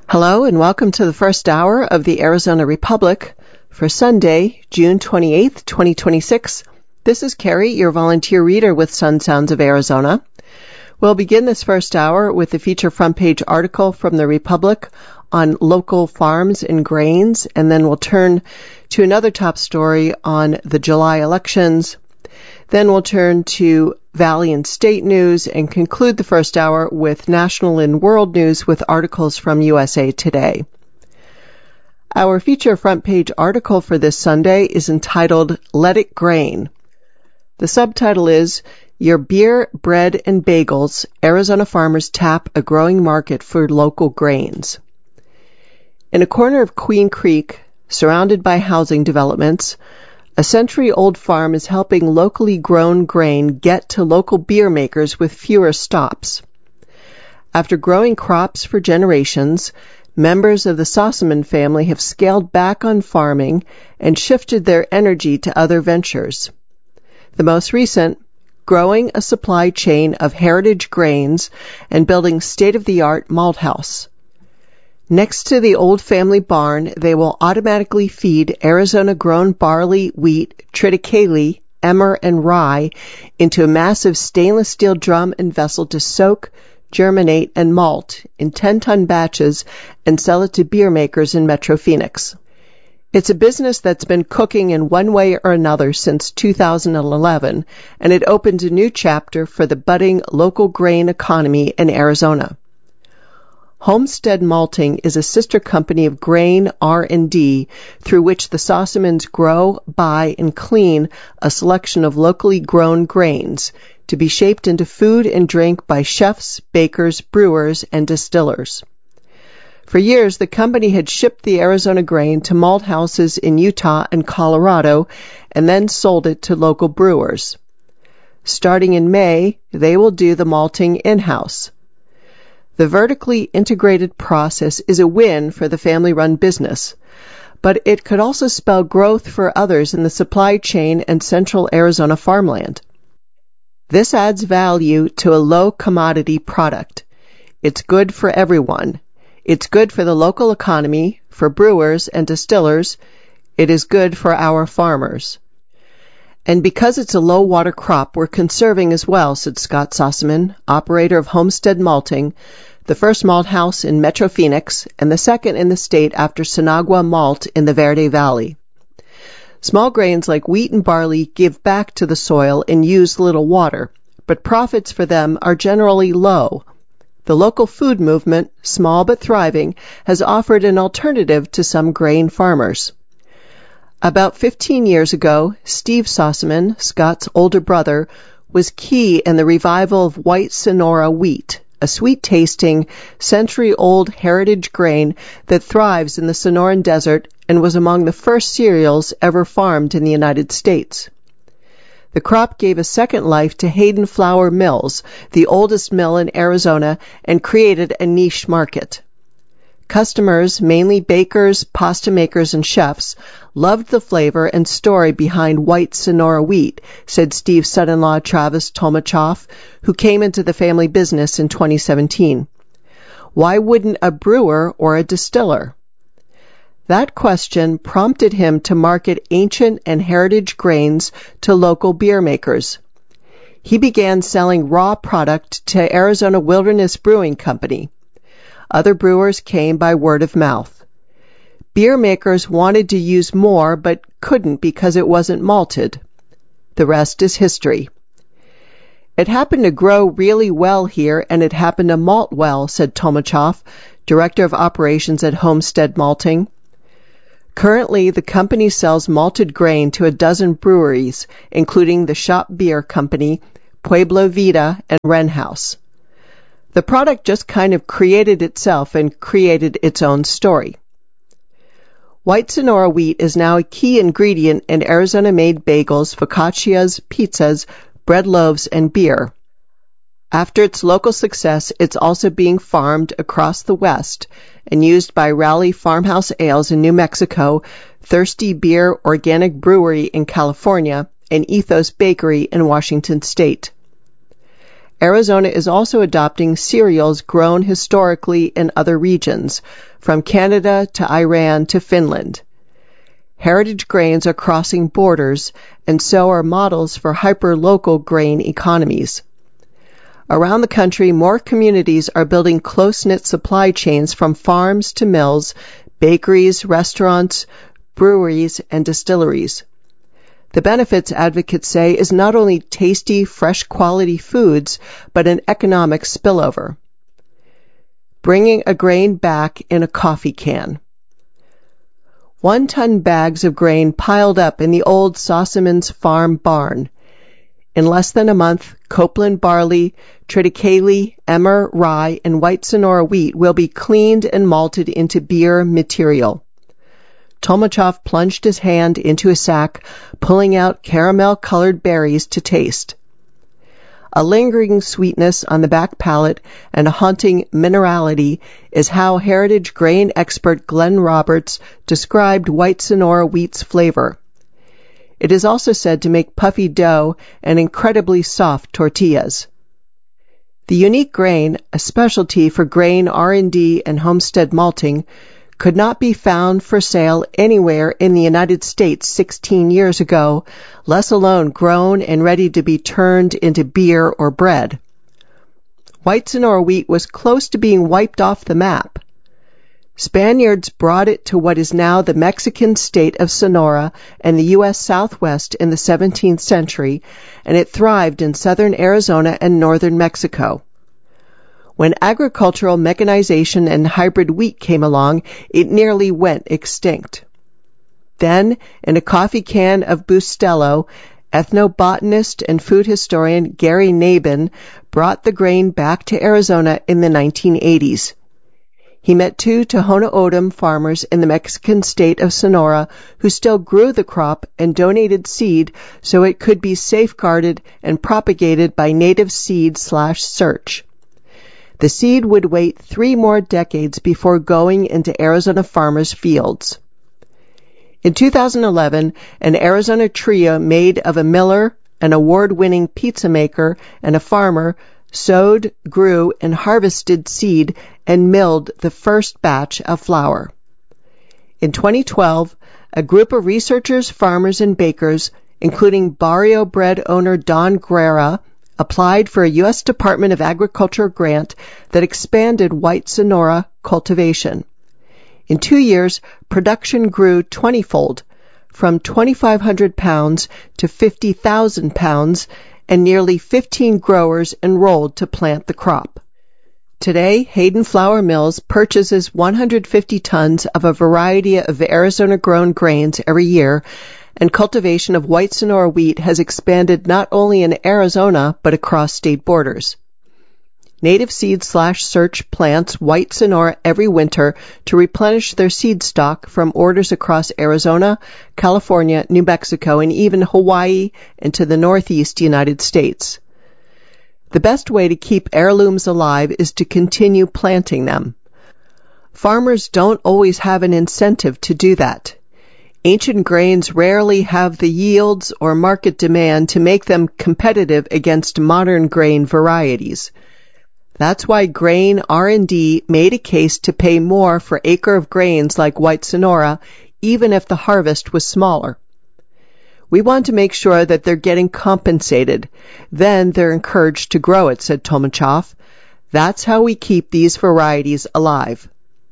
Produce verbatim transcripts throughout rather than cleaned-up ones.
Hello and welcome to the first hour of the Arizona Republic for Sunday, June twenty-eighth, twenty twenty-six. This is Carrie, your volunteer reader with Sun Sounds of Arizona. We'll begin this first hour with a feature front page article from the Republic on local farms and grains, and then we'll turn to another top story on the July elections. Then we'll turn to Valley and State news and conclude the first hour with national and world news with articles from U S A Today. Our feature front page article for this Sunday is entitled Let It Grain. The subtitle is Your Beer, Bread, and Bagels, Arizona Farmers Tap a Growing Market for Local Grains. In a corner of Queen Creek, surrounded by housing developments, a century-old farm is helping locally grown grain get to local beer makers with fewer stops. After growing crops for generations, members of the Sossaman family have scaled back on farming and shifted their energy to other ventures. The most recent, growing a supply chain of heritage grains and building state-of-the-art malt house. Next to the old family barn, they will automatically feed Arizona-grown barley, wheat, triticale, emmer, and rye into a massive stainless steel drum and vessel to soak, germinate, and malt in ten-ton batches and sell it to beer makers in Metro Phoenix. It's a business that's been cooking in one way or another since two thousand eleven, and it opens a new chapter for the budding local grain economy in Arizona. Homestead Malting is a sister company of Grain R and D through which the Sossamans grow, buy, and clean a selection of locally grown grains to be shaped into food and drink by chefs, bakers, brewers, and distillers. For years, the company had shipped the Arizona grain to malt houses in Utah and Colorado and then sold it to local brewers. Starting in May, they will do the malting in-house. The vertically integrated process is a win for the family-run business, but it could also spell growth for others in the supply chain and central Arizona farmland. This adds value to a low-commodity product. It's good for everyone. It's good for the local economy, for brewers and distillers. It is good for our farmers. And because it's a low-water crop, we're conserving as well, said Scott Sossaman, operator of Homestead Malting, the first malt house in Metro Phoenix and the second in the state after Sinagua Malt in the Verde Valley. Small grains like wheat and barley give back to the soil and use little water, but profits for them are generally low. The local food movement, small but thriving, has offered an alternative to some grain farmers. About fifteen years ago, Steve Sossaman, Scott's older brother, was key in the revival of white Sonora wheat, a sweet-tasting, century-old heritage grain that thrives in the Sonoran Desert and was among the first cereals ever farmed in the United States. The crop gave a second life to Hayden Flour Mills, the oldest mill in Arizona, and created a niche market. Customers, mainly bakers, pasta makers, and chefs, loved the flavor and story behind white Sonora wheat, said Steve's son-in-law Travis Tomachoff, who came into the family business in twenty seventeen. Why wouldn't a brewer or a distiller? That question prompted him to market ancient and heritage grains to local beer makers. He began selling raw product to Arizona Wilderness Brewing Company. Other brewers came by word of mouth. Beer makers wanted to use more but couldn't because it wasn't malted. The rest is history. It happened to grow really well here, and it happened to malt well, said Tomachoff, director of operations at Homestead Malting. Currently, the company sells malted grain to a dozen breweries, including the Shop Beer Company, Pueblo Vida, and Wren House. The product just kind of created itself and created its own story. White Sonora wheat is now a key ingredient in Arizona-made bagels, focaccias, pizzas, bread loaves, and beer. After its local success, it's also being farmed across the West and used by Rally Farmhouse Ales in New Mexico, Thirsty Beer Organic Brewery in California, and Ethos Bakery in Washington State. Arizona is also adopting cereals grown historically in other regions, from Canada to Iran to Finland. Heritage grains are crossing borders, and so are models for hyper-local grain economies. Around the country, more communities are building close-knit supply chains from farms to mills, bakeries, restaurants, breweries, and distilleries. The benefits, advocates say, is not only tasty, fresh quality foods, but an economic spillover. Bringing a grain back in a coffee can. One-ton bags of grain piled up in the old Sossaman's farm barn. In less than a month, Copeland barley, triticale, emmer, rye, and white Sonora wheat will be cleaned and malted into beer material. Tolmachov plunged his hand into a sack, pulling out caramel-colored berries to taste. A lingering sweetness on the back palate and a haunting minerality is how heritage grain expert Glenn Roberts described white Sonora wheat's flavor. It is also said to make puffy dough and incredibly soft tortillas. The unique grain, a specialty for grain R and D and homestead malting, could not be found for sale anywhere in the United States sixteen years ago, let alone grown and ready to be turned into beer or bread. White Sonora wheat was close to being wiped off the map. Spaniards brought it to what is now the Mexican state of Sonora and the U S Southwest in the seventeenth century, and it thrived in southern Arizona and northern Mexico. When agricultural mechanization and hybrid wheat came along, it nearly went extinct. Then, in a coffee can of Bustelo, ethnobotanist and food historian Gary Nabin brought the grain back to Arizona in the nineteen eighties. He met two Tohono O'odham farmers in the Mexican state of Sonora who still grew the crop and donated seed so it could be safeguarded and propagated by native seed slash search. The seed would wait three more decades before going into Arizona farmers' fields. In two thousand eleven, an Arizona trio made of a miller, an award-winning pizza maker, and a farmer sowed, grew, and harvested seed and milled the first batch of flour. In twenty twelve, a group of researchers, farmers, and bakers, including Barrio Bread owner Don Guerra, applied for a U S Department of Agriculture grant that expanded white Sonora cultivation. In two years, production grew twenty-fold, from twenty-five hundred pounds to fifty thousand pounds, and nearly fifteen growers enrolled to plant the crop. Today, Hayden Flour Mills purchases one hundred fifty tons of a variety of Arizona-grown grains every year, and cultivation of white Sonora wheat has expanded not only in Arizona, but across state borders. Native Seed slash Search plants white Sonora every winter to replenish their seed stock from orders across Arizona, California, New Mexico, and even Hawaii and to the northeast United States. The best way to keep heirlooms alive is to continue planting them. Farmers don't always have an incentive to do that. Ancient grains rarely have the yields or market demand to make them competitive against modern grain varieties. That's why Grain R and D made a case to pay more for acre of grains like white Sonora, even if the harvest was smaller. We want to make sure that they're getting compensated. Then they're encouraged to grow it, said Tolmachov. That's how we keep these varieties alive.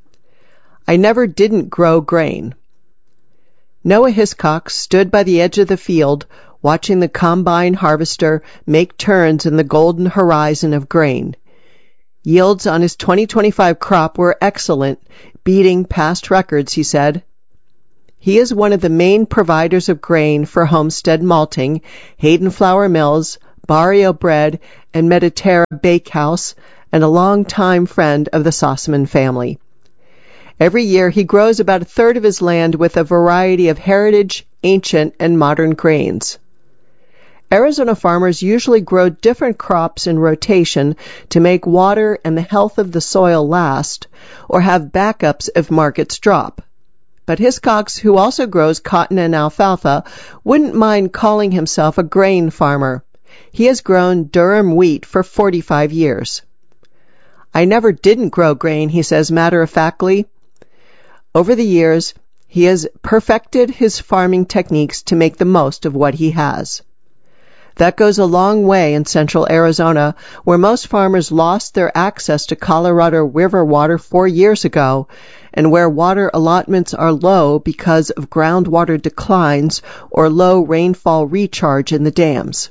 I never didn't grow grain. Noah Hiscox stood by the edge of the field, watching the combine harvester make turns in the golden horizon of grain. Yields on his twenty twenty-five crop were excellent, beating past records, he said. He is one of the main providers of grain for Homestead Malting, Hayden Flour Mills, Barrio Bread, and Mediterra Bakehouse, and a longtime friend of the Sossaman family. Every year he grows about a third of his land with a variety of heritage, ancient, and modern grains. Arizona farmers usually grow different crops in rotation to make water and the health of the soil last, or have backups if markets drop. But Hiscox, who also grows cotton and alfalfa, wouldn't mind calling himself a grain farmer. He has grown Durham wheat for forty-five years. I never didn't grow grain, he says matter-of-factly. Over the years, he has perfected his farming techniques to make the most of what he has. That goes a long way in central Arizona, where most farmers lost their access to Colorado River water four years ago, and where water allotments are low because of groundwater declines or low rainfall recharge in the dams.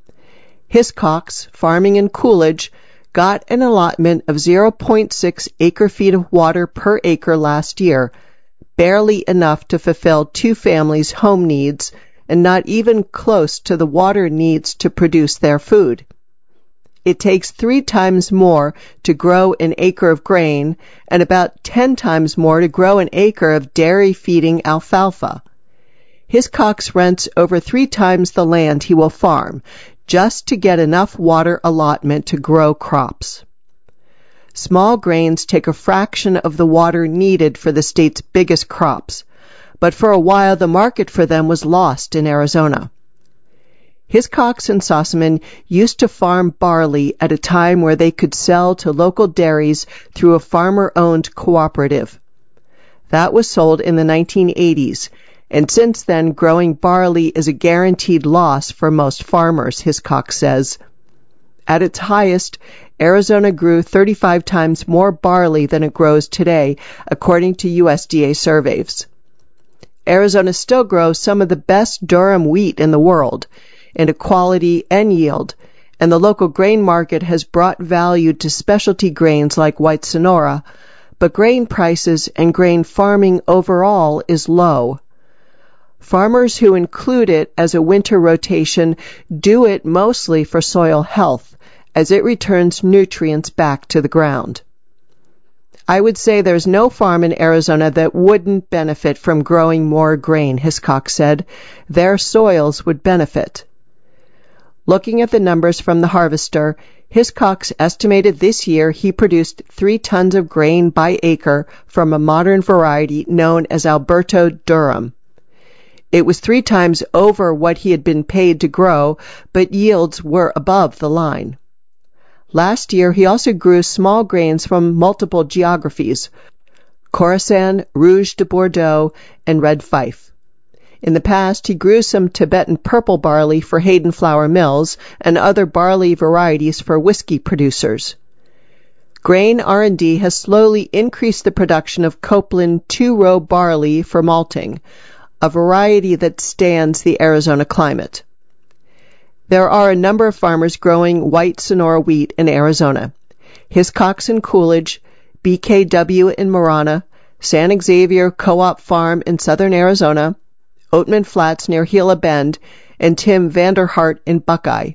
Hiscox, farming in Coolidge, got an allotment of zero point six acre-feet of water per acre last year, barely enough to fulfill two families' home needs, and not even close to the water needs to produce their food. It takes three times more to grow an acre of grain and about ten times more to grow an acre of dairy-feeding alfalfa. Hiscox rents over three times the land he will farm, just to get enough water allotment to grow crops. Small grains take a fraction of the water needed for the state's biggest crops, but for a while the market for them was lost in Arizona. Hiscox and Sossaman used to farm barley at a time where they could sell to local dairies through a farmer-owned cooperative. That was sold in the nineteen eighties, and since then growing barley is a guaranteed loss for most farmers, Hiscox says. At its highest, Arizona grew thirty-five times more barley than it grows today, according to U S D A surveys. Arizona still grows some of the best Durham wheat in the world, in quality and yield, and the local grain market has brought value to specialty grains like white Sonora, but grain prices and grain farming overall is low. Farmers who include it as a winter rotation do it mostly for soil health, as it returns nutrients back to the ground. I would say there's no farm in Arizona that wouldn't benefit from growing more grain, Hiscox said. Their soils would benefit. Looking at the numbers from the harvester, Hiscox estimated this year he produced three tons of grain by acre from a modern variety known as Alberto Durham. It was three times over what he had been paid to grow, but yields were above the line. Last year, he also grew small grains from multiple geographies, Khorasan, Rouge de Bordeaux, and Red Fife. In the past, he grew some Tibetan purple barley for Hayden Flour Mills and other barley varieties for whiskey producers. Grain R and D has slowly increased the production of Copeland two-row barley for malting, a variety that stands the Arizona climate. There are a number of farmers growing white Sonora wheat in Arizona. Hiscox in Coolidge, B K W in Marana, San Xavier Co-op Farm in southern Arizona, Oatman Flats near Gila Bend, and Tim Vanderhart in Buckeye.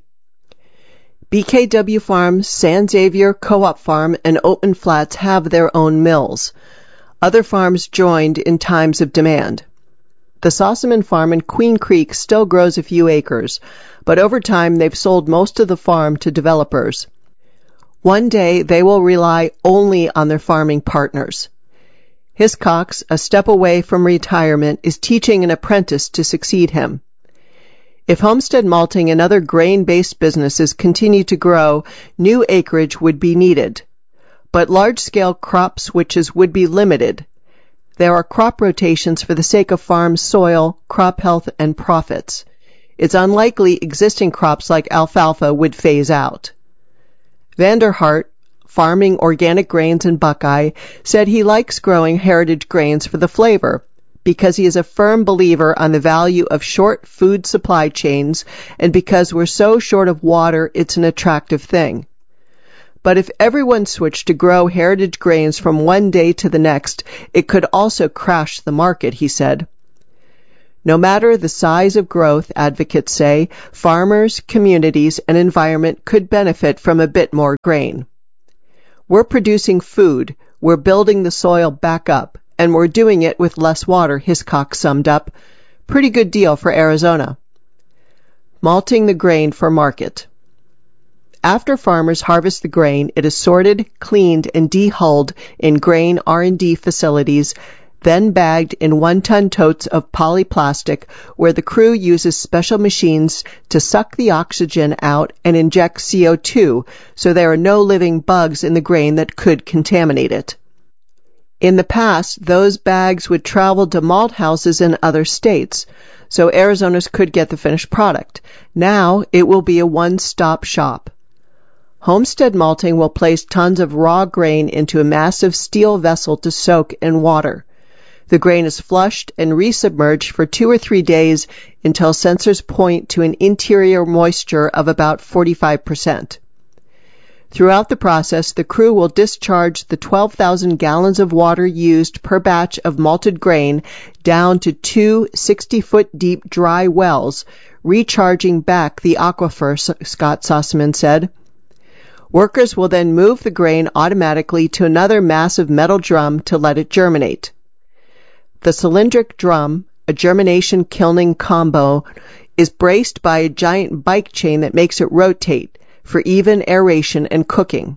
B K W Farm, San Xavier Co-op Farm, and Oatman Flats have their own mills. Other farms joined in times of demand. The Sossaman farm in Queen Creek still grows a few acres, but over time they've sold most of the farm to developers. One day they will rely only on their farming partners. Hiscox, a step away from retirement, is teaching an apprentice to succeed him. If homestead malting and other grain-based businesses continue to grow, new acreage would be needed. But large-scale crop switches would be limited. There are crop rotations for the sake of farm soil, crop health, and profits. It's unlikely existing crops like alfalfa would phase out. Vanderhart, farming organic grains in Buckeye, said he likes growing heritage grains for the flavor, because he is a firm believer on the value of short food supply chains, and because we're so short of water, it's an attractive thing. But if everyone switched to grow heritage grains from one day to the next, it could also crash the market, he said. No matter the size of growth, advocates say, farmers, communities, and environment could benefit from a bit more grain. We're producing food, we're building the soil back up, and we're doing it with less water, Hiscox summed up. Pretty good deal for Arizona. Malting the grain for market. After farmers harvest the grain, it is sorted, cleaned, and dehulled in grain R and D facilities, then bagged in one-ton totes of polyplastic, where the crew uses special machines to suck the oxygen out and inject C O two, so there are no living bugs in the grain that could contaminate it. In the past, those bags would travel to malt houses in other states, so Arizonans could get the finished product. Now, it will be a one-stop shop. Homestead Malting will place tons of raw grain into a massive steel vessel to soak in water. The grain is flushed and resubmerged for two or three days until sensors point to an interior moisture of about forty-five percent. Throughout the process, the crew will discharge the twelve thousand gallons of water used per batch of malted grain down to two sixty-foot-deep dry wells, recharging back the aquifer, Scott Sossaman said. Workers will then move the grain automatically to another massive metal drum to let it germinate. The cylindric drum, a germination kilning combo, is braced by a giant bike chain that makes it rotate for even aeration and cooking.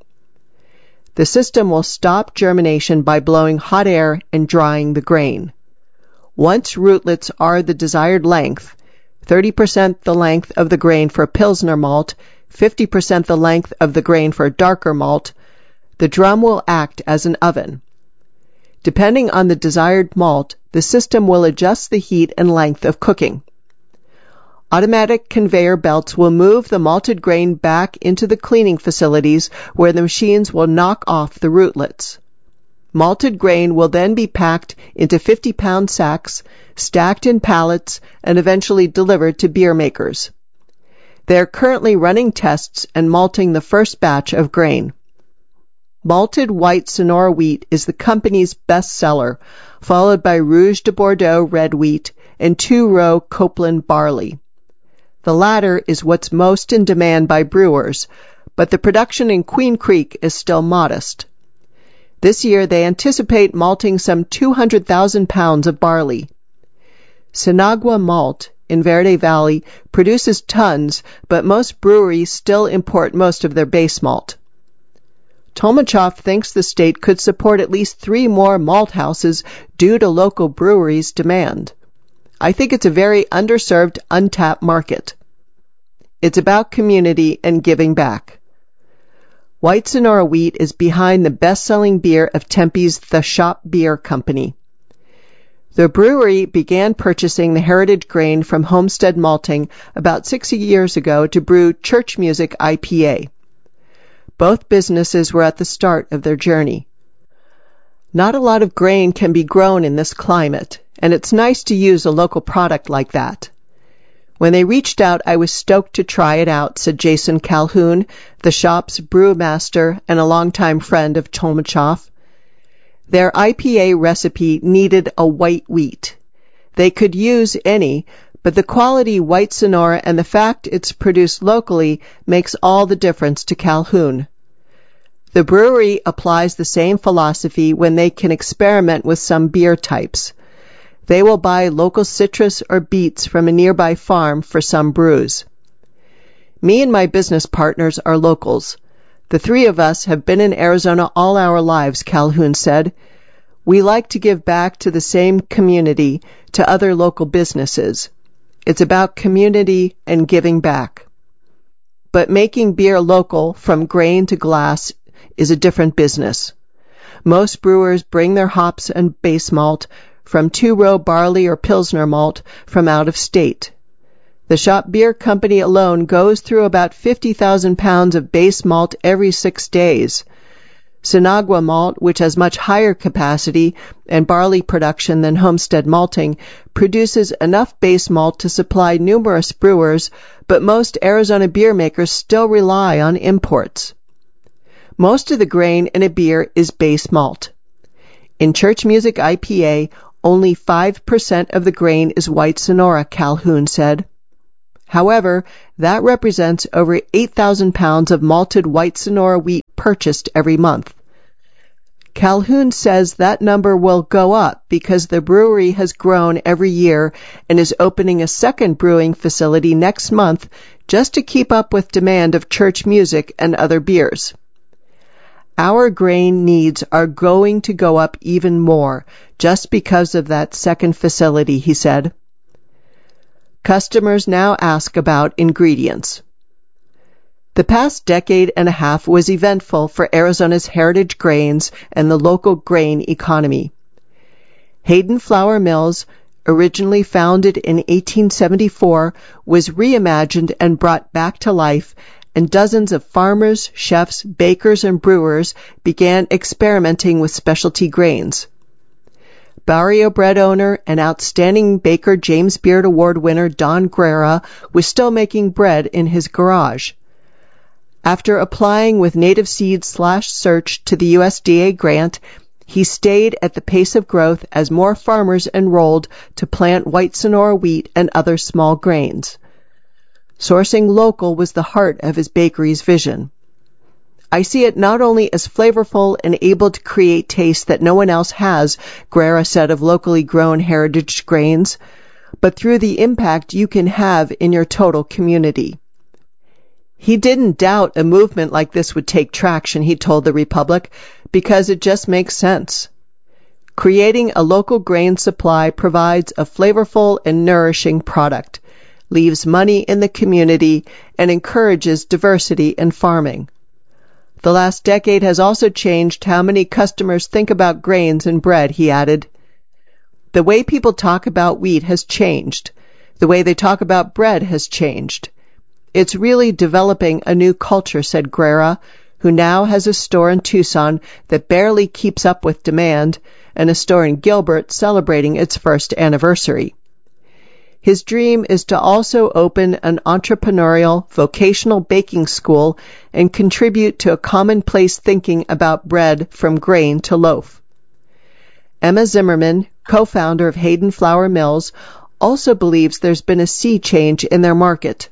The system will stop germination by blowing hot air and drying the grain. Once rootlets are the desired length, thirty percent the length of the grain for Pilsner malt, fifty percent the length of the grain for darker malt, the drum will act as an oven. Depending on the desired malt, the system will adjust the heat and length of cooking. Automatic conveyor belts will move the malted grain back into the cleaning facilities where the machines will knock off the rootlets. Malted grain will then be packed into fifty-pound sacks, stacked in pallets, and eventually delivered to beer makers. They are currently running tests and malting the first batch of grain. Malted white Sonora wheat is the company's best seller, followed by Rouge de Bordeaux red wheat and two-row Copeland barley. The latter is what's most in demand by brewers, but the production in Queen Creek is still modest. This year they anticipate malting some two hundred thousand pounds of barley. Sinagua Malt in Verde Valley produces tons, but most breweries still import most of their base malt. Tolmachoff thinks the state could support at least three more malt houses due to local breweries' demand. I think it's a very underserved, untapped market. It's about community and giving back. White Sonora wheat is behind the best-selling beer of Tempe's The Shop Beer Company. The brewery began purchasing the heritage grain from Homestead Malting about sixty years ago to brew Church Music I P A. Both businesses were at the start of their journey. Not a lot of grain can be grown in this climate, and it's nice to use a local product like that. When they reached out, I was stoked to try it out, said Jason Calhoun, the shop's brewmaster and a longtime friend of Tolmachoff. Their I P A recipe needed a white wheat. They could use any, but the quality White Sonora and the fact it's produced locally makes all the difference to Calhoun. The brewery applies the same philosophy when they can experiment with some beer types. They will buy local citrus or beets from a nearby farm for some brews. Me and my business partners are locals. The three of us have been in Arizona all our lives, Calhoun said. We like to give back to the same community, to other local businesses. It's about community and giving back. But making beer local, from grain to glass, is a different business. Most brewers bring their hops and base malt from two-row barley or Pilsner malt from out of state. The Shop Beer Company alone goes through about fifty thousand pounds of base malt every six days. Sinagua Malt, which has much higher capacity and barley production than Homestead Malting, produces enough base malt to supply numerous brewers, but most Arizona beer makers still rely on imports. Most of the grain in a beer is base malt. In Church Music I P A, only five percent of the grain is White Sonora, Calhoun said. However, that represents over eight thousand pounds of malted White Sonora wheat purchased every month. Calhoun says that number will go up because the brewery has grown every year and is opening a second brewing facility next month just to keep up with demand of church music and other beers. Our grain needs are going to go up even more just because of that second facility, he said. Customers now ask about ingredients. The past decade and a half was eventful for Arizona's heritage grains and the local grain economy. Hayden Flour Mills, originally founded in eighteen seventy-four, was reimagined and brought back to life, and dozens of farmers, chefs, bakers, and brewers began experimenting with specialty grains. Barrio Bread owner and outstanding baker James Beard Award winner Don Guerra was still making bread in his garage. After applying with Native Seed slash Search to the U S D A grant, he stayed at the pace of growth as more farmers enrolled to plant white Sonora wheat and other small grains. Sourcing local was the heart of his bakery's vision. I see it not only as flavorful and able to create taste that no one else has, Guerra said of locally grown heritage grains, but through the impact you can have in your total community. He didn't doubt a movement like this would take traction, he told the Republic, because it just makes sense. Creating a local grain supply provides a flavorful and nourishing product, leaves money in the community, and encourages diversity in farming. The last decade has also changed how many customers think about grains and bread, he added. The way people talk about wheat has changed. The way they talk about bread has changed. It's really developing a new culture, said Guerra, who now has a store in Tucson that barely keeps up with demand, and a store in Gilbert celebrating its first anniversary. His dream is to also open an entrepreneurial, vocational baking school and contribute to a commonplace thinking about bread from grain to loaf. Emma Zimmerman, co-founder of Hayden Flour Mills, also believes there's been a sea change in their market.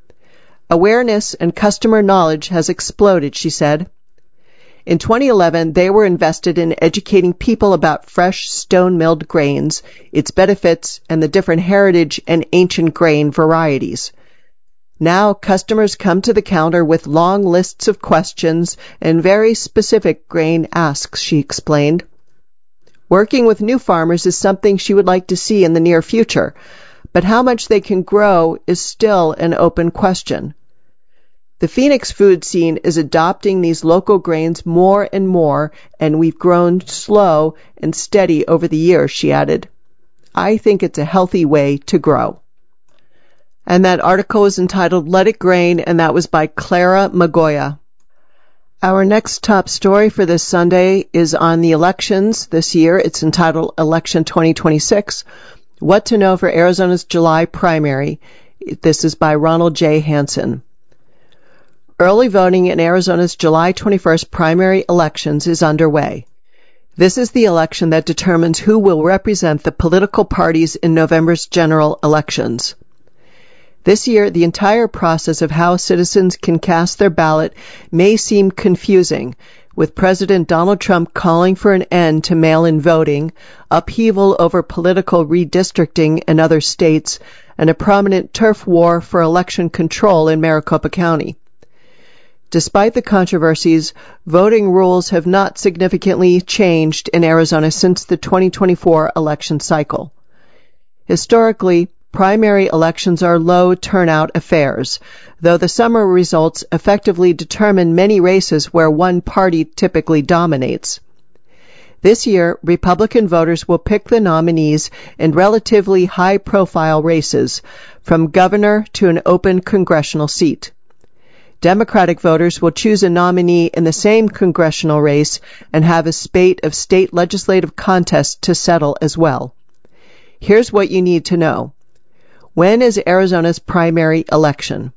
Awareness and customer knowledge has exploded, she said. In twenty eleven, they were invested in educating people about fresh stone-milled grains, its benefits, and the different heritage and ancient grain varieties. Now customers come to the counter with long lists of questions and very specific grain asks, she explained. Working with new farmers is something she would like to see in the near future, but how much they can grow is still an open question. The Phoenix food scene is adopting these local grains more and more, and we've grown slow and steady over the years, she added. I think it's a healthy way to grow. And that article is entitled Let It Grain, and that was by Clara Magoya. Our next top story for this Sunday is on the elections this year. It's entitled Election twenty twenty-six, What to Know for Arizona's July Primary. This is by Ronald J. Hansen. Early voting in Arizona's July twenty-first primary elections is underway. This is the election that determines who will represent the political parties in November's general elections. This year, the entire process of how citizens can cast their ballot may seem confusing, with President Donald Trump calling for an end to mail-in voting, upheaval over political redistricting in other states, and a prominent turf war for election control in Maricopa County. Despite the controversies, voting rules have not significantly changed in Arizona since the twenty twenty-four election cycle. Historically, primary elections are low turnout affairs, though the summer results effectively determine many races where one party typically dominates. This year, Republican voters will pick the nominees in relatively high-profile races, from governor to an open congressional seat. Democratic voters will choose a nominee in the same congressional race and have a spate of state legislative contests to settle as well. Here's what you need to know. When is Arizona's primary election?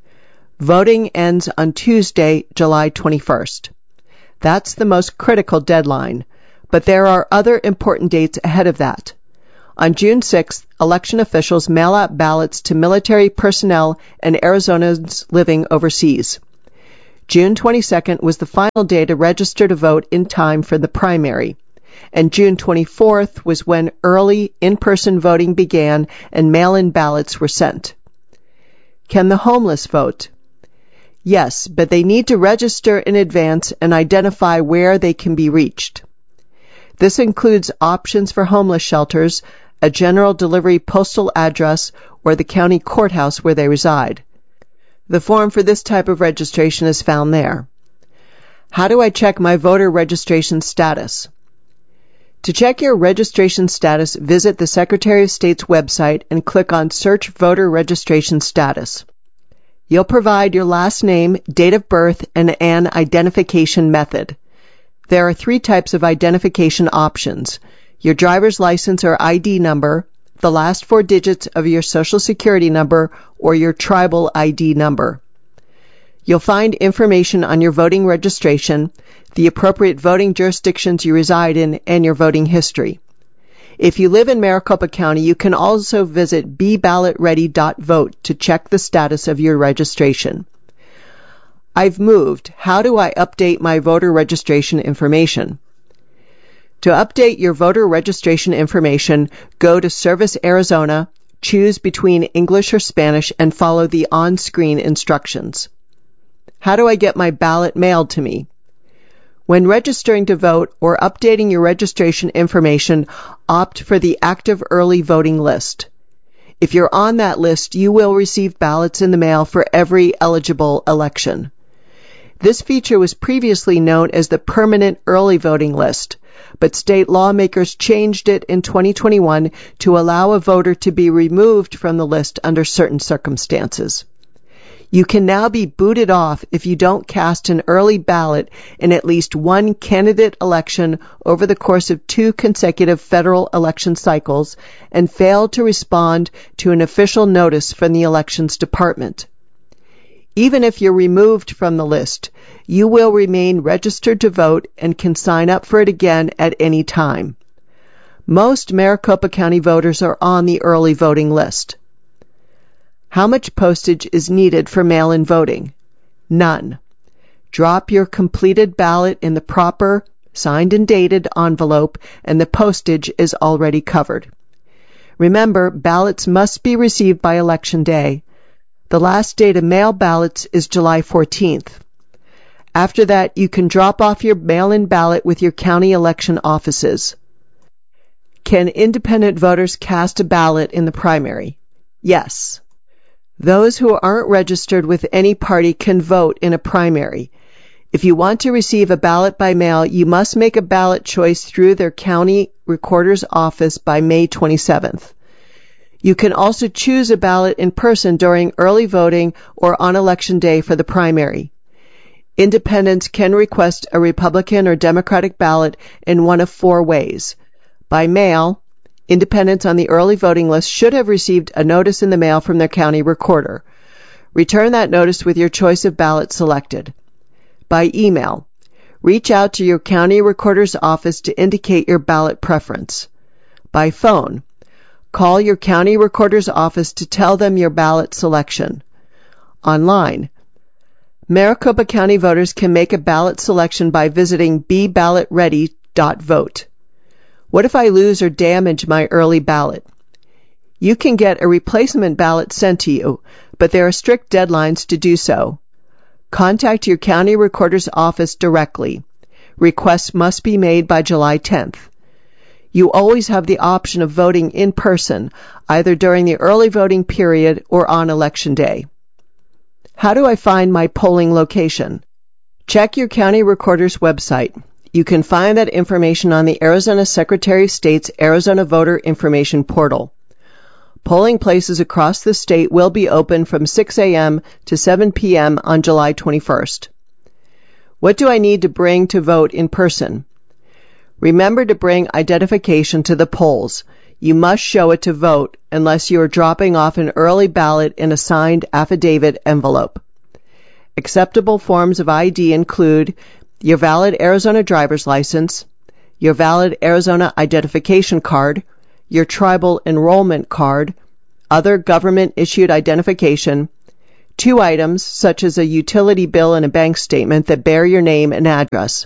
Voting ends on Tuesday, July twenty-first. That's the most critical deadline, but there are other important dates ahead of that. On June sixth, election officials mail out ballots to military personnel and Arizonans living overseas. June twenty-second was the final day to register to vote in time for the primary, and June twenty-fourth was when early in-person voting began and mail-in ballots were sent. Can the homeless vote? Yes, but they need to register in advance and identify where they can be reached. This includes options for homeless shelters, a general delivery postal address, or the county courthouse where they reside. The form for this type of registration is found there. How do I check my voter registration status? To check your registration status, visit the Secretary of State's website and click on Search Voter Registration Status. You'll provide your last name, date of birth, and an identification method. There are three types of identification options: your driver's license or I D number, the last four digits of your Social Security number, or your tribal I D number. You'll find information on your voting registration, the appropriate voting jurisdictions you reside in, and your voting history. If you live in Maricopa County, you can also visit be ballot ready dot vote to check the status of your registration. I've moved. How do I update my voter registration information? To update your voter registration information, go to Service Arizona, choose between English or Spanish, and follow the on-screen instructions. How do I get my ballot mailed to me? When registering to vote or updating your registration information, opt for the active early voting list. If you're on that list, you will receive ballots in the mail for every eligible election. This feature was previously known as the permanent early voting list, but state lawmakers changed it in twenty twenty-one to allow a voter to be removed from the list under certain circumstances. You can now be booted off if you don't cast an early ballot in at least one candidate election over the course of two consecutive federal election cycles and fail to respond to an official notice from the Elections Department. Even if you're removed from the list, you will remain registered to vote and can sign up for it again at any time. Most Maricopa County voters are on the early voting list. How much postage is needed for mail-in voting? None. Drop your completed ballot in the proper, signed and dated envelope, and the postage is already covered. Remember, ballots must be received by Election Day. The last day to mail ballots is July fourteenth. After that, you can drop off your mail-in ballot with your county election offices. Can independent voters cast a ballot in the primary? Yes. Those who aren't registered with any party can vote in a primary. If you want to receive a ballot by mail, you must make a ballot choice through their county recorder's office by May twenty-seventh. You can also choose a ballot in person during early voting or on Election Day for the primary. Independents can request a Republican or Democratic ballot in one of four ways. By mail, independents on the early voting list should have received a notice in the mail from their county recorder. Return that notice with your choice of ballot selected. By email, reach out to your county recorder's office to indicate your ballot preference. By phone, call your county recorder's office to tell them your ballot selection. Online, Maricopa County voters can make a ballot selection by visiting be ballot ready dot vote. What if I lose or damage my early ballot? You can get a replacement ballot sent to you, but there are strict deadlines to do so. Contact your county recorder's office directly. Requests must be made by July tenth. You always have the option of voting in person, either during the early voting period or on Election Day. How do I find my polling location? Check your county recorder's website. You can find that information on the Arizona Secretary of State's Arizona Voter Information Portal. Polling places across the state will be open from six a.m. to seven p.m. on July twenty-first. What do I need to bring to vote in person? Remember to bring identification to the polls. You must show it to vote unless you are dropping off an early ballot in a signed affidavit envelope. Acceptable forms of I D include your valid Arizona driver's license, your valid Arizona identification card, your tribal enrollment card, other government-issued identification, two items such as a utility bill and a bank statement that bear your name and address.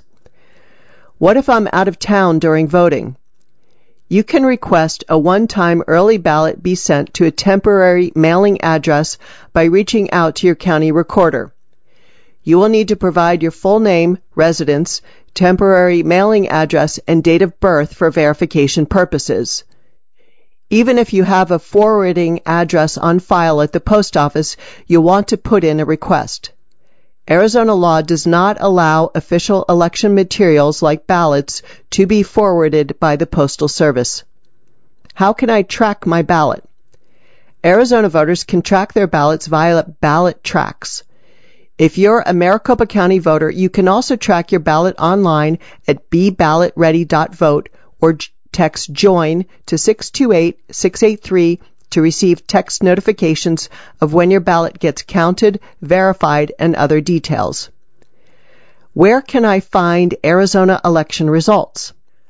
What if I'm out of town during voting? You can request a one-time early ballot be sent to a temporary mailing address by reaching out to your county recorder. You will need to provide your full name, residence, temporary mailing address, and date of birth for verification purposes. Even if you have a forwarding address on file at the post office, you'll want to put in a request. Arizona law does not allow official election materials like ballots to be forwarded by the Postal Service. How can I track my ballot? Arizona voters can track their ballots via ballot tracks. If you're a Maricopa County voter, you can also track your ballot online at be ballot ready dot vote or text JOIN to six two eight, six eight three to receive text notifications of when your ballot gets counted, verified, and other details. Where can I find Arizona election results?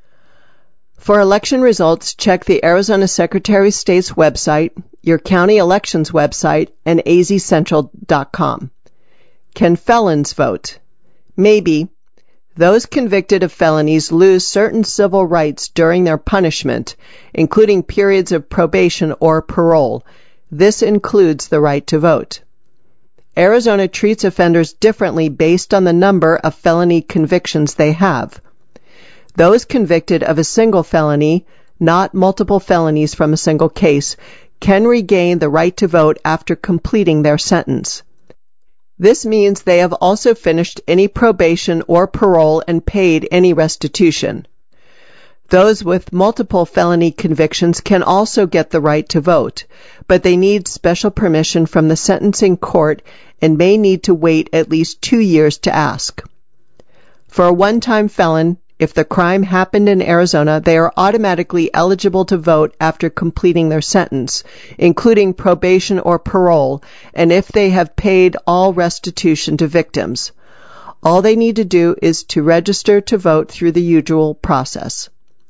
For election results, check the Arizona Secretary of State's website, your county elections website, and a z central dot com. Can felons vote? Maybe. Those convicted of felonies lose certain civil rights during their punishment, including periods of probation or parole. This includes the right to vote. Arizona treats offenders differently based on the number of felony convictions they have. Those convicted of a single felony, not multiple felonies from a single case, can regain the right to vote after completing their sentence. This means they have also finished any probation or parole and paid any restitution. Those with multiple felony convictions can also get the right to vote, but they need special permission from the sentencing court and may need to wait at least two years to ask. For a one-time felon, if the crime happened in Arizona, they are automatically eligible to vote after completing their sentence, including probation or parole, and if they have paid all restitution to victims. All they need to do is to register to vote through the usual process.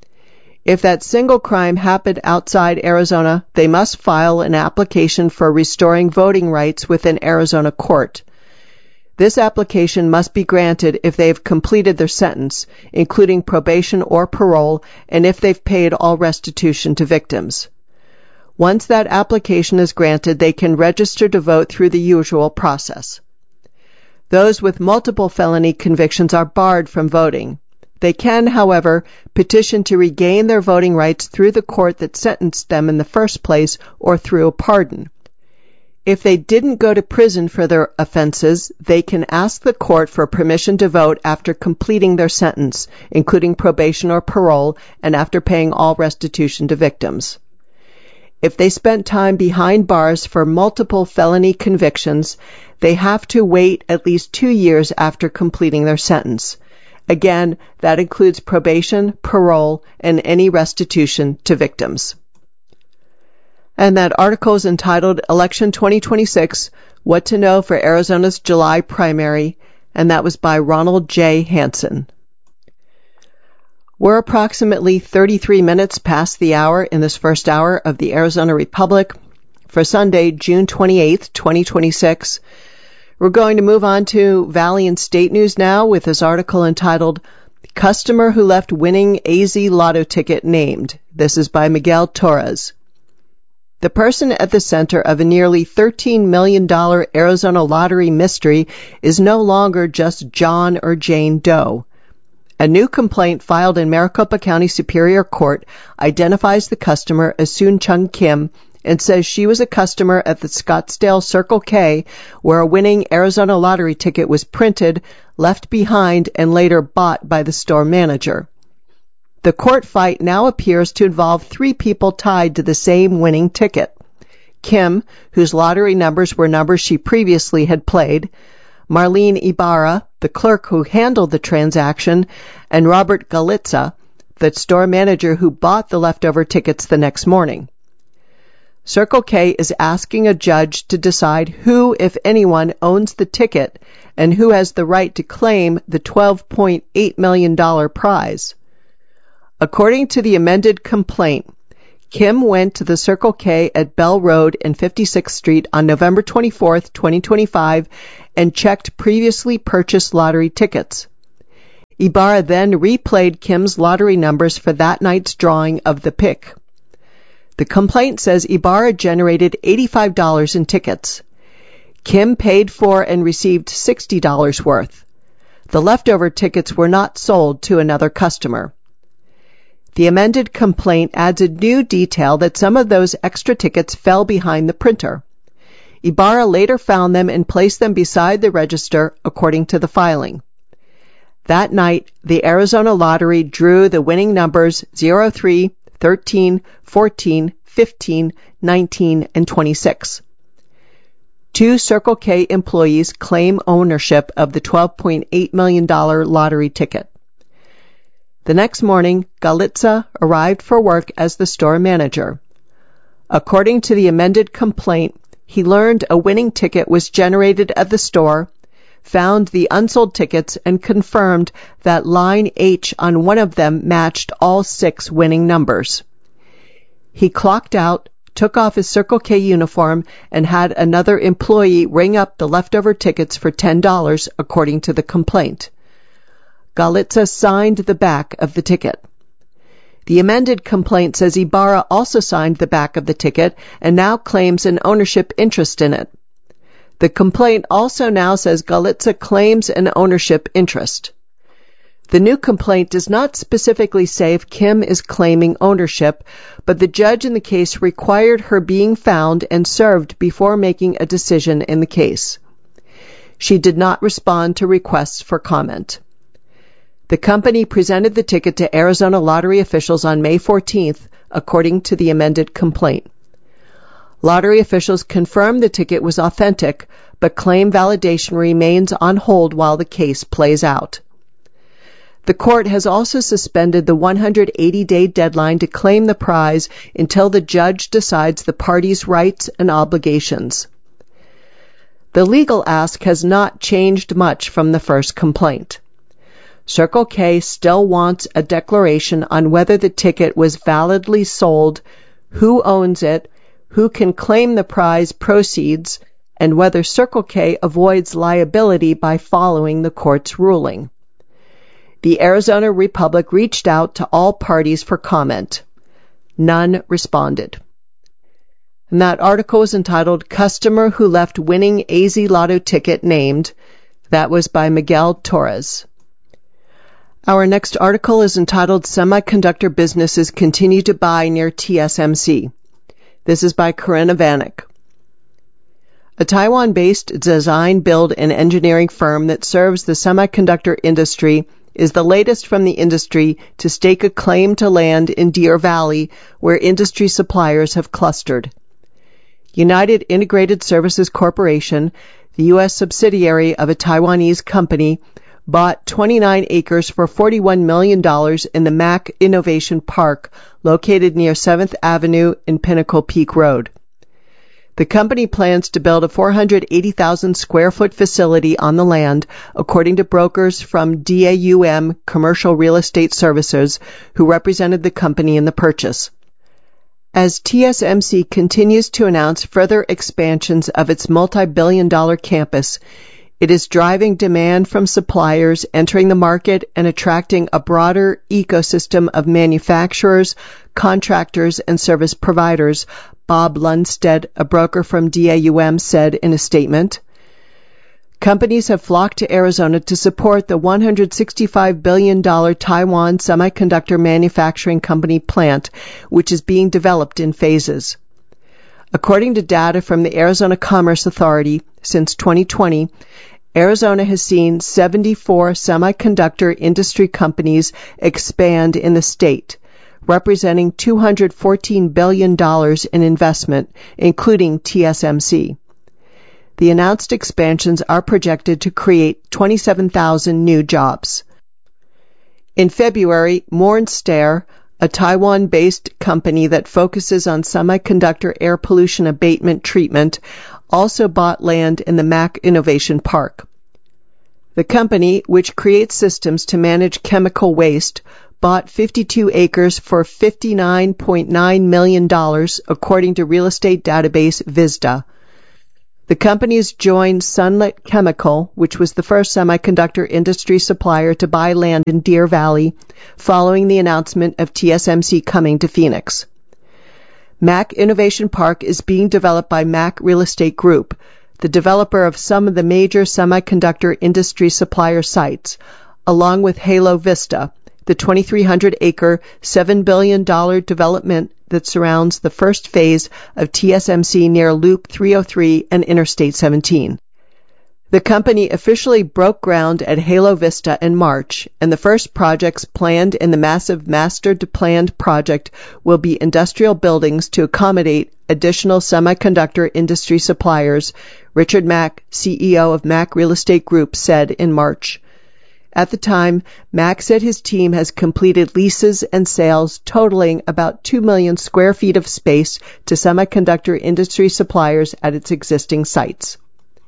If that single crime happened outside Arizona, they must file an application for restoring voting rights with an Arizona court. This application must be granted if they have completed their sentence, including probation or parole, and if they've paid all restitution to victims. Once that application is granted, they can register to vote through the usual process. Those with multiple felony convictions are barred from voting. They can, however, petition to regain their voting rights through the court that sentenced them in the first place or through a pardon. If they didn't go to prison for their offenses, they can ask the court for permission to vote after completing their sentence, including probation or parole, and after paying all restitution to victims. If they spent time behind bars for multiple felony convictions, they have to wait at least two years after completing their sentence. Again, that includes probation, parole, and any restitution to victims. And that article is entitled Election twenty twenty-six, What to Know for Arizona's July Primary, and that was by Ronald J. Hansen. We're approximately thirty-three minutes past the hour in this first hour of the Arizona Republic for Sunday, June twenty-eighth, twenty twenty-six. We're going to move on to Valley and State News now with this article entitled Customer Who Left Winning A Z Lotto Ticket Named. This is by Miguel Torres. The person at the center of a nearly thirteen million dollars Arizona lottery mystery is no longer just John or Jane Doe. A new complaint filed in Maricopa County Superior Court identifies the customer as Soon Chung Kim and says she was a customer at the Scottsdale Circle K where a winning Arizona lottery ticket was printed, left behind, and later bought by the store manager. The court fight now appears to involve three people tied to the same winning ticket. Kim, whose lottery numbers were numbers she previously had played, Marlene Ibarra, the clerk who handled the transaction, and Robert Galitza, the store manager who bought the leftover tickets the next morning. Circle K is asking a judge to decide who, if anyone, owns the ticket and who has the right to claim the twelve point eight million dollars prize. According to the amended complaint, Kim went to the Circle K at Bell Road and fifty-sixth Street on November twenty-fourth, twenty twenty-five, and checked previously purchased lottery tickets. Ibarra then replayed Kim's lottery numbers for that night's drawing of the pick. The complaint says Ibarra generated eighty-five dollars in tickets. Kim paid for and received sixty dollars worth. The leftover tickets were not sold to another customer. The amended complaint adds a new detail that some of those extra tickets fell behind the printer. Ibarra later found them and placed them beside the register, according to the filing. That night, the Arizona Lottery drew the winning numbers zero, three, thirteen, fourteen, fifteen, nineteen, and twenty-six. Two Circle K employees claim ownership of the twelve point eight million dollars lottery ticket. The next morning, Galitza arrived for work as the store manager. According to the amended complaint, he learned a winning ticket was generated at the store, found the unsold tickets, and confirmed that line H on one of them matched all six winning numbers. He clocked out, took off his Circle K uniform, and had another employee ring up the leftover tickets for ten dollars, according to the complaint. Galitza signed the back of the ticket. The amended complaint says Ibarra also signed the back of the ticket and now claims an ownership interest in it. The complaint also now says Galitza claims an ownership interest. The new complaint does not specifically say if Kim is claiming ownership, but the judge in the case required her being found and served before making a decision in the case. She did not respond to requests for comment. The company presented the ticket to Arizona lottery officials on May fourteenth, according to the amended complaint. Lottery officials confirmed the ticket was authentic, but claim validation remains on hold while the case plays out. The court has also suspended the one hundred eighty day deadline to claim the prize until the judge decides the parties' rights and obligations. The legal ask has not changed much from the first complaint. Circle K still wants a declaration on whether the ticket was validly sold, who owns it, who can claim the prize proceeds, and whether Circle K avoids liability by following the court's ruling. The Arizona Republic reached out to all parties for comment. None responded. And that article was entitled Customer Who Left Winning A Z Lotto Ticket Named. That was by Miguel Torres. Our next article is entitled Semiconductor Businesses Continue to Buy Near T S M C. This is by Corinna Vanek. A Taiwan-based design, build, and engineering firm that serves the semiconductor industry is the latest from the industry to stake a claim to land in Deer Valley, where industry suppliers have clustered. United Integrated Services Corporation, the U S subsidiary of a Taiwanese company, bought twenty-nine acres for forty-one million dollars in the Mack Innovation Park, located near seventh Avenue and Pinnacle Peak Road. The company plans to build a four hundred eighty thousand square foot facility on the land, according to brokers from D A U M Commercial Real Estate Services, who represented the company in the purchase. As T S M C continues to announce further expansions of its multi-billion dollar campus, it is driving demand from suppliers entering the market and attracting a broader ecosystem of manufacturers, contractors, and service providers, Bob Lundstedt, a broker from D A U M, said in a statement. Companies have flocked to Arizona to support the one hundred sixty-five billion dollars Taiwan Semiconductor Manufacturing Company plant, which is being developed in phases. According to data from the Arizona Commerce Authority, since twenty twenty, Arizona has seen seventy-four semiconductor industry companies expand in the state, representing two hundred fourteen billion dollars in investment, including T S M C. The announced expansions are projected to create twenty-seven thousand new jobs. In February, Mornstair, a Taiwan-based company that focuses on semiconductor air pollution abatement treatment, also bought land in the Mack Innovation Park. The company, which creates systems to manage chemical waste, bought fifty-two acres for fifty-nine point nine million dollars, according to real estate database Vizda. The companies joined Sunlit Chemical, which was the first semiconductor industry supplier to buy land in Deer Valley, following the announcement of T S M C coming to Phoenix. Mack Innovation Park is being developed by Mack Real Estate Group. the developer of some of the major semiconductor industry supplier sites, along with Halo Vista, the twenty-three hundred acre, seven billion dollars development that surrounds the first phase of T S M C near Loop three oh three and Interstate seventeen. The company officially broke ground at Halo Vista in March, and the first projects planned in the massive master-planned project will be industrial buildings to accommodate additional semiconductor industry suppliers, Richard Mack, C E O of Mack Real Estate Group, said in March. At the time, Mack said his team has completed leases and sales totaling about two million square feet of space to semiconductor industry suppliers at its existing sites.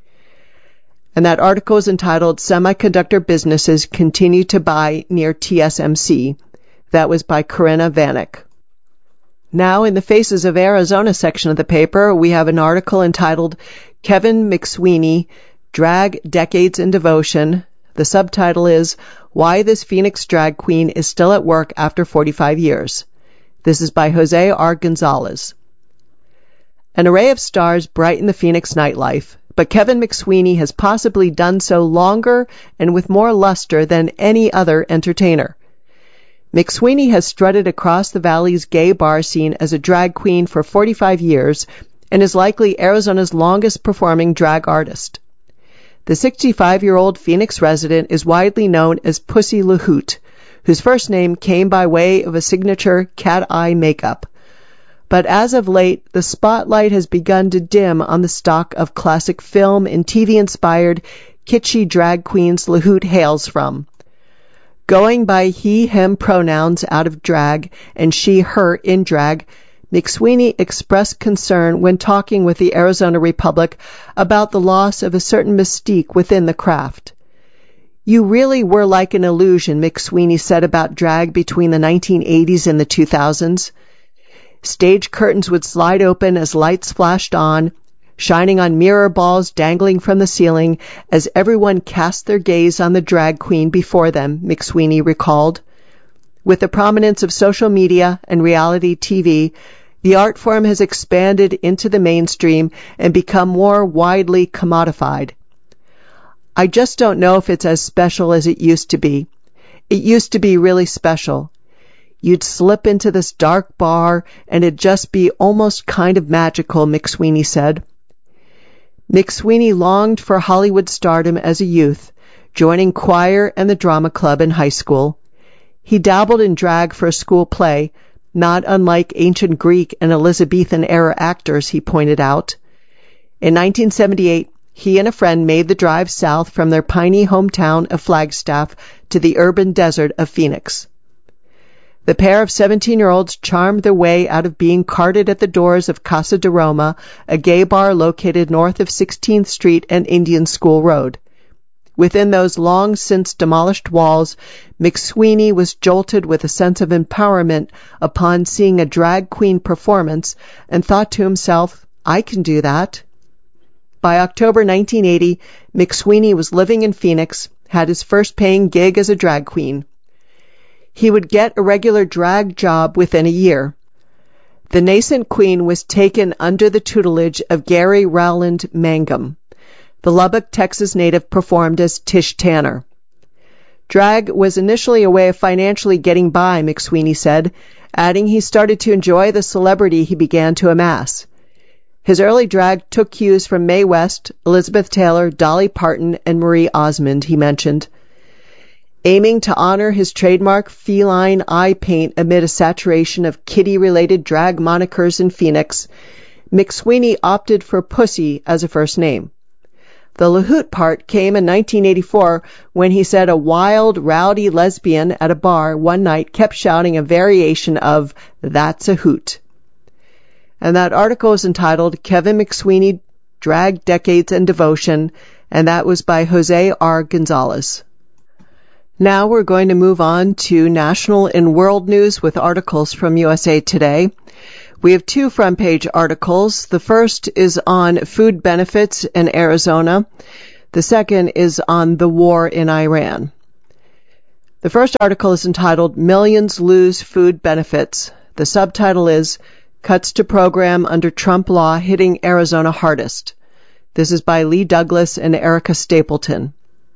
And that article is entitled Semiconductor Businesses Continue to Buy Near T S M C. That was by Corinna Vanek. Now, in the Faces of Arizona section of the paper, we have an article entitled Kevin McSweeney, Drag Decades in Devotion. The subtitle is Why This Phoenix Drag Queen is Still at Work After forty-five years. This is by Jose R. Gonzalez. An array of stars brighten the Phoenix nightlife, but Kevin McSweeney has possibly done so longer and with more luster than any other entertainer. McSweeney has strutted across the valley's gay bar scene as a drag queen for forty-five years and is likely Arizona's longest performing drag artist. The sixty-five-year-old Phoenix resident is widely known as Pussy LaHoot, whose first name came by way of a signature cat-eye makeup. But as of late, the spotlight has begun to dim on the stock of classic film and T V-inspired, kitschy drag queens LaHoot hails from. Going by he, him pronouns out of drag and she, her in drag, McSweeney expressed concern when talking with the Arizona Republic about the loss of a certain mystique within the craft. You really were like an illusion, McSweeney said about drag between the nineteen eighties and the two thousands. Stage curtains would slide open as lights flashed on, shining on mirror balls dangling from the ceiling as everyone cast their gaze on the drag queen before them, McSweeney recalled. With the prominence of social media and reality T V, the art form has expanded into the mainstream and become more widely commodified. I just don't know if it's as special as it used to be. It used to be really special. You'd slip into this dark bar and it'd just be almost kind of magical, McSweeney said. McSweeney longed for Hollywood stardom as a youth, joining choir and the drama club in high school. He dabbled in drag for a school play, not unlike ancient Greek and Elizabethan-era actors, he pointed out. In nineteen seventy-eight, he and a friend made the drive south from their piney hometown of Flagstaff to the urban desert of Phoenix. The pair of seventeen-year-olds charmed their way out of being carted at the doors of Casa de Roma, a gay bar located north of sixteenth Street and Indian School Road. Within those long-since demolished walls, McSweeney was jolted with a sense of empowerment upon seeing a drag queen performance and thought to himself, I can do that. By October nineteen eighty, McSweeney was living in Phoenix, had his first paying gig as a drag queen. He would get a regular drag job within a year. The nascent queen was taken under the tutelage of Gary Rowland Mangum. The Lubbock, Texas native performed as Tish Tanner. Drag was initially a way of financially getting by, McSweeney said, adding he started to enjoy the celebrity he began to amass. His early drag took cues from Mae West, Elizabeth Taylor, Dolly Parton, and Marie Osmond, he mentioned. Aiming to honor his trademark feline eye paint amid a saturation of kitty-related drag monikers in Phoenix, McSweeney opted for Pussy as a first name. The LaHoot part came in nineteen eighty-four when he said a wild, rowdy lesbian at a bar one night kept shouting a variation of, "That's a hoot." And that article is entitled Kevin McSweeney, Drag Decades and Devotion, and that was by Jose R. Gonzalez. Now we're going to move on to national and world news with articles from U S A Today. We have two front-page articles. The first is on food benefits in Arizona. The second is on the war in Iran. The first article is entitled Millions Lose Food Benefits. The subtitle is Cuts to Program Under Trump Law Hitting Arizona Hardest. This is by Lee Douglas and Erica Stapleton.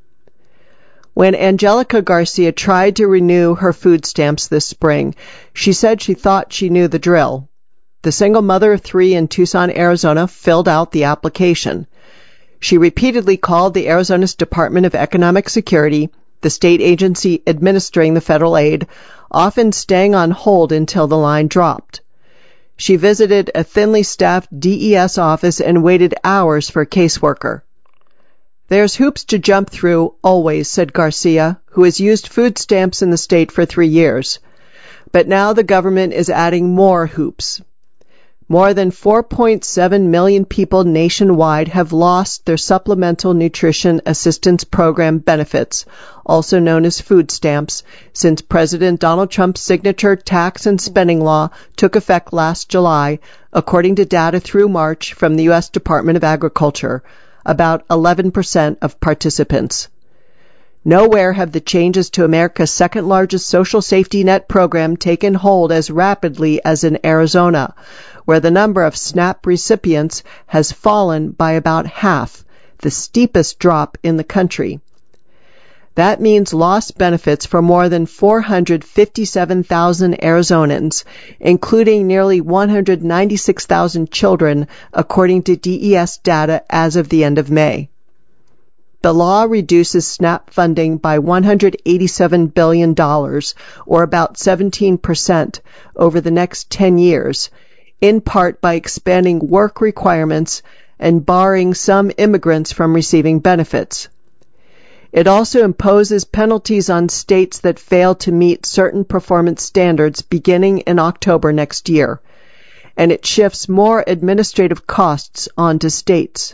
When Angelica Garcia tried to renew her food stamps this spring, she said she thought she knew the drill. The single mother of three in Tucson, Arizona, filled out the application. She repeatedly called the Arizona's Department of Economic Security, the state agency administering the federal aid, often staying on hold until the line dropped. She visited a thinly staffed D E S office and waited hours for a caseworker. There's hoops to jump through, always, said Garcia, who has used food stamps in the state for three years. But now the government is adding more hoops. More than four point seven million people nationwide have lost their Supplemental Nutrition Assistance Program benefits, also known as food stamps, since President Donald Trump's signature tax and spending law took effect last July, according to data through March from the U S Department of Agriculture, about eleven percent of participants. Nowhere have the changes to America's second-largest social safety net program taken hold as rapidly as in Arizona, where the number of SNAP recipients has fallen by about half, the steepest drop in the country. That means lost benefits for more than four hundred fifty-seven thousand Arizonans, including nearly one hundred ninety-six thousand children, according to D E S data as of the end of May. The law reduces SNAP funding by one hundred eighty-seven billion dollars, or about seventeen percent, over the next ten years, in part by expanding work requirements and barring some immigrants from receiving benefits. It also imposes penalties on states that fail to meet certain performance standards beginning in October next year, and it shifts more administrative costs onto states.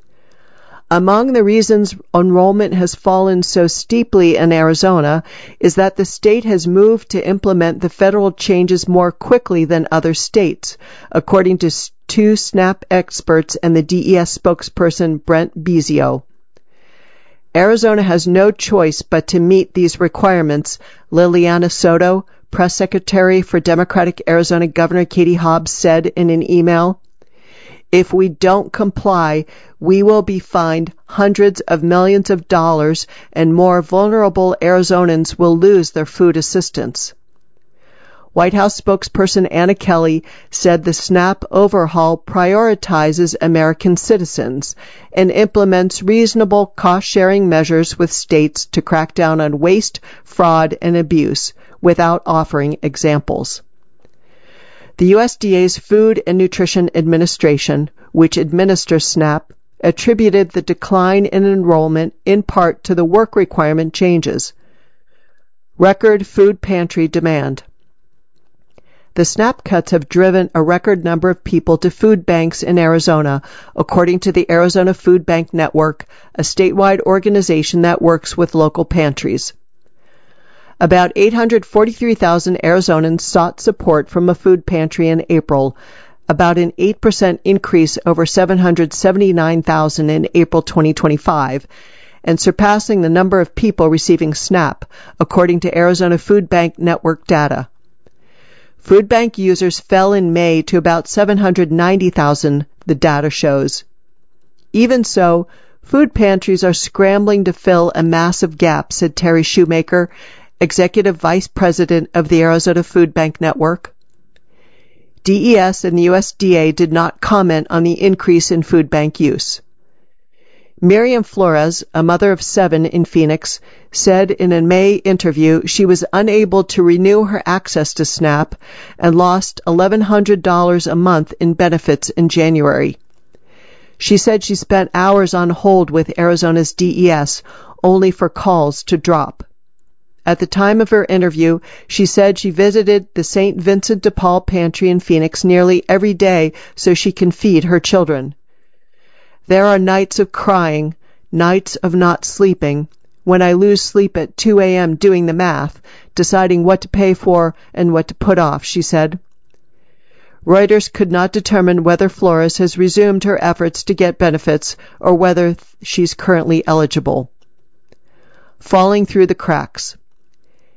Among the reasons enrollment has fallen so steeply in Arizona is that the state has moved to implement the federal changes more quickly than other states, according to two SNAP experts and the D E S spokesperson Brent Bezio. Arizona has no choice but to meet these requirements, Liliana Soto, press secretary for Democratic Arizona Governor Katie Hobbs, said in an email. If we don't comply, we will be fined hundreds of millions of dollars and more vulnerable Arizonans will lose their food assistance. White House spokesperson Anna Kelly said the SNAP overhaul prioritizes American citizens and implements reasonable cost-sharing measures with states to crack down on waste, fraud, and abuse without offering examples. The U S D A's Food and Nutrition Administration, which administers SNAP, attributed the decline in enrollment in part to the work requirement changes. Record food pantry demand. The SNAP cuts have driven a record number of people to food banks in Arizona, according to the Arizona Food Bank Network, a statewide organization that works with local pantries. About eight hundred forty-three thousand Arizonans sought support from a food pantry in April, about an eight percent increase over seven hundred seventy-nine thousand in April twenty twenty-five, and surpassing the number of people receiving SNAP, according to Arizona Food Bank Network data. Food bank users fell in May to about seven hundred ninety thousand, the data shows. Even so, food pantries are scrambling to fill a massive gap, said Terry Shoemaker, Executive Vice President of the Arizona Food Bank Network. D E S and the U S D A did not comment on the increase in food bank use. Miriam Flores, a mother of seven in Phoenix, said in a May interview she was unable to renew her access to SNAP and lost eleven hundred dollars a month in benefits in January. She said she spent hours on hold with Arizona's D E S, only for calls to drop. At the time of her interview, she said she visited the Saint Vincent de Paul pantry in Phoenix nearly every day so she can feed her children. There are nights of crying, nights of not sleeping, when I lose sleep at two a.m. doing the math, deciding what to pay for and what to put off, she said. Reuters could not determine whether Flores has resumed her efforts to get benefits or whether she's currently eligible. Falling through the cracks.